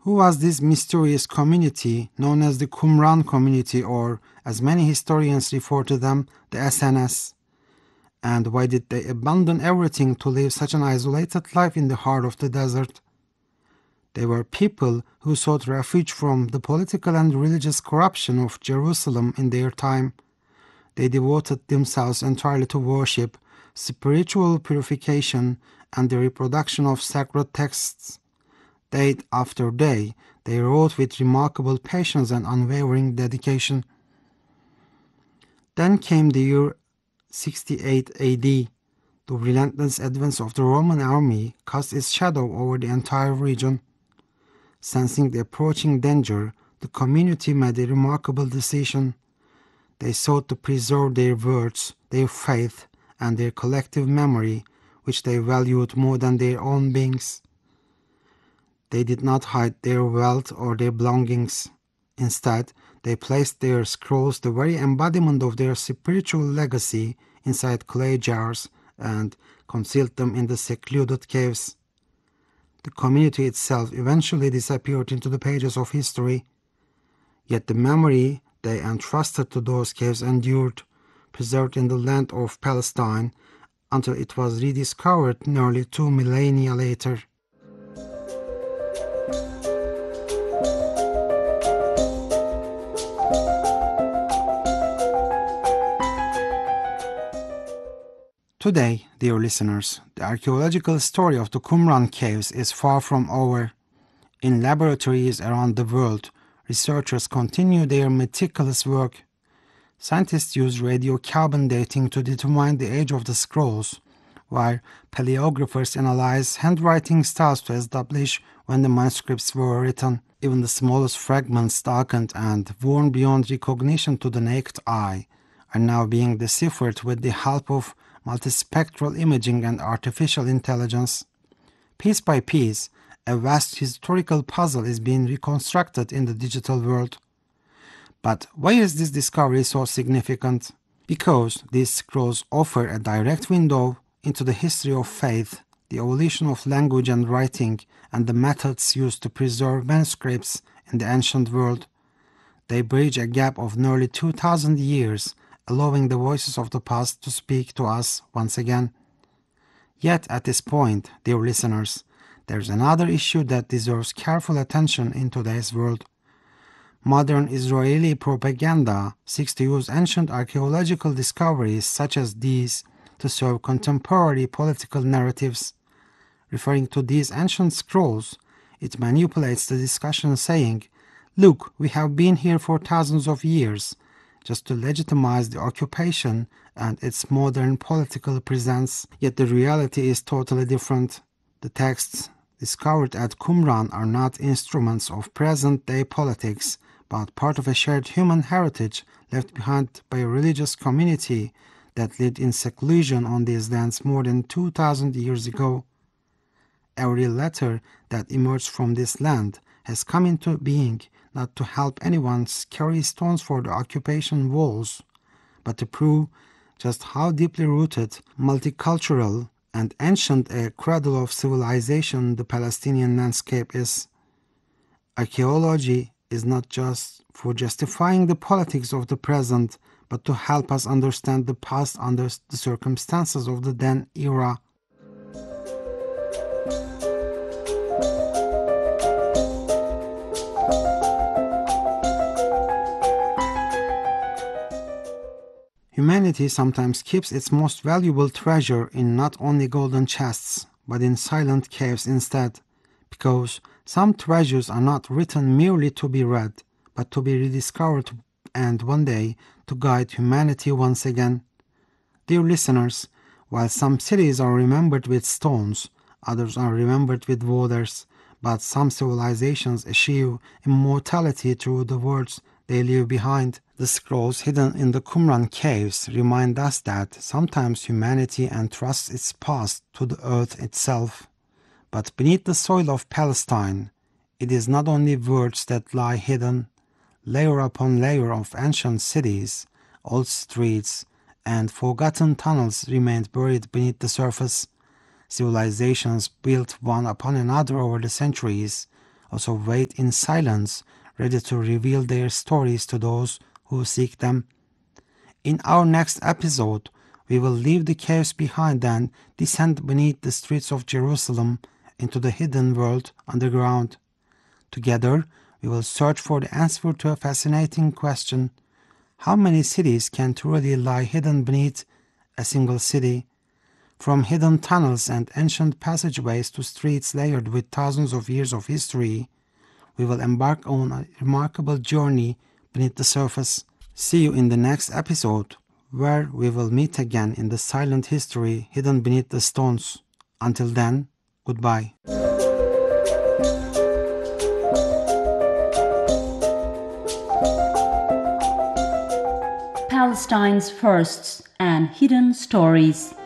Who was this mysterious community known as the Qumran community, or as many historians refer to them, the SNS? And why did they abandon everything to live such an isolated life in the heart of the desert? They were people who sought refuge from the political and religious corruption of Jerusalem in their time. They devoted themselves entirely to worship, spiritual purification, and the reproduction of sacred texts. Day after day, they wrote with remarkable patience and unwavering dedication. Then came the year 68 AD. The relentless advance of the Roman army cast its shadow over the entire region. Sensing the approaching danger, the community made a remarkable decision. They sought to preserve their words, their faith, and their collective memory, which they valued more than their own beings. They did not hide their wealth or their belongings. Instead, they placed their scrolls, the very embodiment of their spiritual legacy, inside clay jars and concealed them in the secluded caves. The community itself eventually disappeared into the pages of history, yet the memory they entrusted to those caves endured, preserved in the land of Palestine until it was rediscovered nearly 2 millennia later. Today, dear listeners, the archaeological story of the Qumran caves is far from over. In laboratories around the world, researchers continue their meticulous work. Scientists use radiocarbon dating to determine the age of the scrolls, while paleographers analyze handwriting styles to establish when the manuscripts were written. Even the smallest fragments darkened and worn beyond recognition to the naked eye are now being deciphered with the help of multispectral imaging and artificial intelligence. Piece by piece, a vast historical puzzle is being reconstructed in the digital world. But why is this discovery so significant? Because these scrolls offer a direct window into the history of faith, the evolution of language and writing, and the methods used to preserve manuscripts in the ancient world. They bridge a gap of nearly 2,000 years, allowing the voices of the past to speak to us once again. Yet at this point, dear listeners, there's another issue that deserves careful attention in today's world. Modern Israeli propaganda seeks to use ancient archaeological discoveries such as these to serve contemporary political narratives. Referring to these ancient scrolls, it manipulates the discussion saying, "Look, we have been here for thousands of years," just to legitimize the occupation and its modern political presence. Yet the reality is totally different. The texts discovered at Qumran are not instruments of present-day politics, but part of a shared human heritage left behind by a religious community that lived in seclusion on these lands more than 2,000 years ago. Every letter that emerged from this land has come into being not to help anyone carry stones for the occupation walls, but to prove just how deeply rooted, multicultural, and ancient a cradle of civilization the Palestinian landscape is. Archaeology is not just for justifying the politics of the present, but to help us understand the past under the circumstances of the then era. Humanity sometimes keeps its most valuable treasure in not only golden chests, but in silent caves instead, because some treasures are not written merely to be read, but to be rediscovered and one day to guide humanity once again. Dear listeners, while some cities are remembered with stones, others are remembered with waters, but some civilizations achieve immortality through the words they leave behind. The scrolls hidden in the Qumran caves remind us that sometimes humanity entrusts its past to the earth itself. But beneath the soil of Palestine, it is not only words that lie hidden. Layer upon layer of ancient cities, old streets, and forgotten tunnels remained buried beneath the surface. Civilizations built one upon another over the centuries, also wait in silence, ready to reveal their stories to those who seek them. In our next episode, we will leave the caves behind and descend beneath the streets of Jerusalem into the hidden world underground. Together, we will search for the answer to a fascinating question: how many cities can truly lie hidden beneath a single city? From hidden tunnels and ancient passageways to streets layered with thousands of years of history, we will embark on a remarkable journey beneath the surface. See you in the next episode, where we will meet again in the silent history hidden beneath the stones. Until then, goodbye. Palestine's Firsts and Hidden Stories.